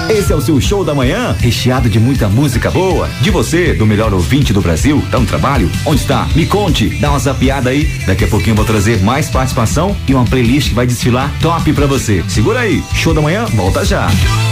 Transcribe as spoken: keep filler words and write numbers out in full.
Esse é o seu show da manhã, recheado de muita música boa. De você, do melhor ouvinte do Brasil. Dá um trabalho? Onde está? Me conte, dá uma zapiada aí. Daqui a pouquinho eu vou trazer mais participação e uma playlist que vai desfilar top pra você. Segura aí, show da manhã, volta já.